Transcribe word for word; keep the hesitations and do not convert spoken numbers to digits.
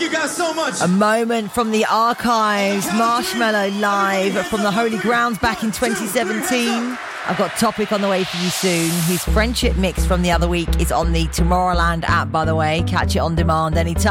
you guys so much. A moment from the archives. Marshmello live from the Holy Grounds back in twenty seventeen. I've got Topic on the way for you soon. His Friendship mix from the other week is on the Tomorrowland app, by the way. Catch it on demand anytime.